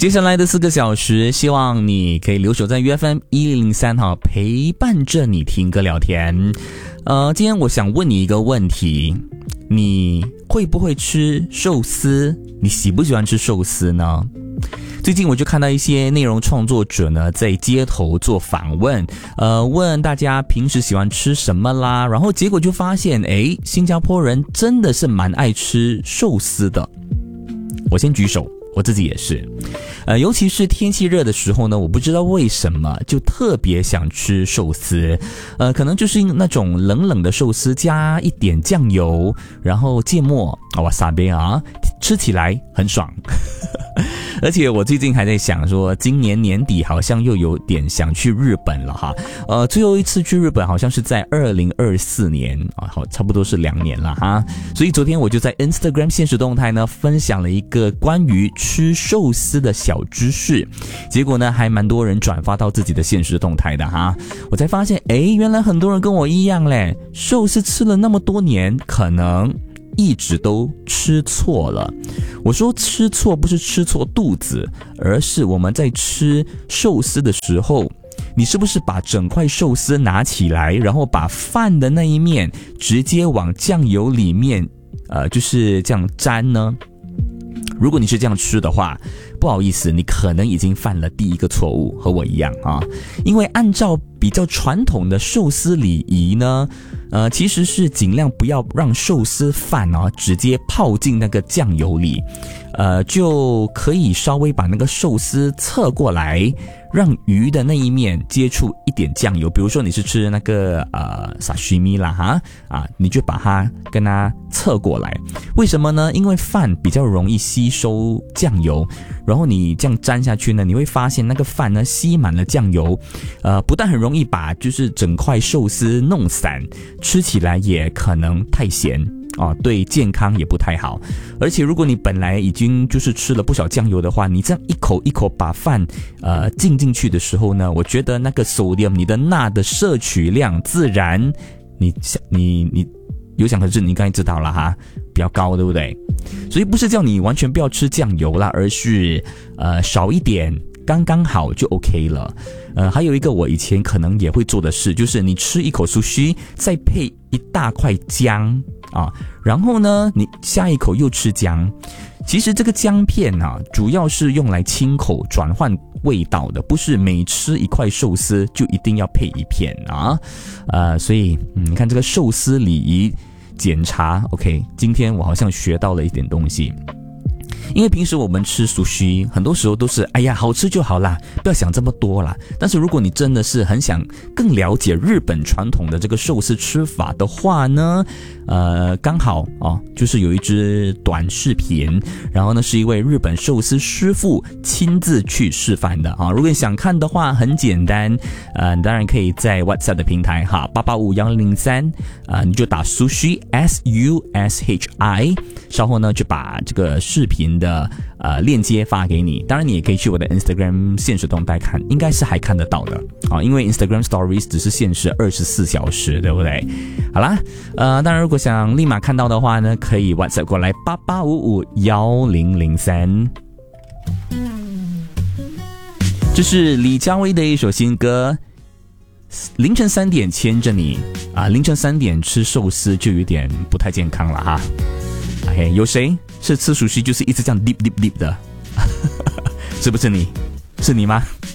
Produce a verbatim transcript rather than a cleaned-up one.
接下来的四个小时，希望你可以留守在 U F M 一零零三哈，陪伴着你听歌聊天。呃，今天我想问你一个问题，你会不会吃寿司？你喜不喜欢吃寿司呢？最近我就看到一些内容创作者呢，在街头做访问，呃，问大家平时喜欢吃什么啦，然后结果就发现，诶，新加坡人真的是蛮爱吃寿司的。我先举手，我自己也是，呃，尤其是天气热的时候呢，我不知道为什么就特别想吃寿司，呃，可能就是那种冷冷的寿司，加一点酱油，然后芥末，哇撒贝啊，吃起来很爽。而且我最近还在想说，今年年底好像又有点想去日本了哈。呃，最后一次去日本好像是在二零二四年啊，好，差不多是两年了哈。所以昨天我就在 Instagram 限时动态呢分享了一个关于吃寿司的小知识，结果呢还蛮多人转发到自己的限时动态的哈。我才发现，诶，原来很多人跟我一样嘞，寿司吃了那么多年，可能一直都吃错了。我说吃错不是吃错肚子，而是我们在吃寿司的时候，你是不是把整块寿司拿起来，然后把饭的那一面直接往酱油里面呃，就是这样沾呢？如果你是这样吃的话，不好意思，你可能已经犯了第一个错误，和我一样啊。因为按照比较传统的寿司礼仪呢，呃，其实是尽量不要让寿司饭啊直接泡进那个酱油里，呃，就可以稍微把那个寿司侧过来，让鱼的那一面接触一点酱油。比如说你是吃那个呃沙西米啦哈啊，你就把它跟它侧过来。为什么呢？因为饭比较容易吸收酱油，然后你这样沾下去呢，你会发现那个饭呢吸满了酱油，呃，不但很容易把就是整块寿司弄散，吃起来也可能太咸啊，对健康也不太好。而且如果你本来已经就是吃了不少酱油的话，你这样一口一口把饭呃浸进去的时候呢，我觉得那个 sodium 你的钠的摄取量自然你你你有想可是你刚才知道了哈，比较高，对不对？所以不是叫你完全不要吃酱油啦，而是呃少一点刚刚好就 OK 了。呃，还有一个我以前可能也会做的事，就是你吃一口 sushi， 再配一大块姜啊，然后呢，你下一口又吃姜。其实这个姜片啊，主要是用来清口转换味道的，不是每吃一块寿司就一定要配一片啊。呃，所以、嗯、你看这个寿司礼仪检查 ，OK， 今天我好像学到了一点东西。因为平时我们吃sushi，很多时候都是哎呀好吃就好啦，不要想这么多啦。但是如果你真的是很想更了解日本传统的这个寿司吃法的话呢，呃，刚好哦，就是有一支短视频，然后呢是一位日本寿司师傅亲自去示范的啊。如果你想看的话，很简单，呃，你当然可以在 WhatsApp 的平台哈八八五幺零三啊，你就打 sushi S U S H I， 稍后呢就把这个视频的呃链接发给你。当然你也可以去我的 Instagram 限时动态看，应该是还看得到的啊，因为 Instagram Stories 只是限时二十四小时，对不对？好啦，呃，当然如果想立马看到的话呢，可以 WhatsApp 过来八八五五幺零零三。这是李佳薇的一首新歌，凌晨三点牵着你啊，凌晨三点吃寿司就有点不太健康了哈。OK， 有谁是吃寿司就是一直这样 deep deep deep 的？是不是你？是你吗？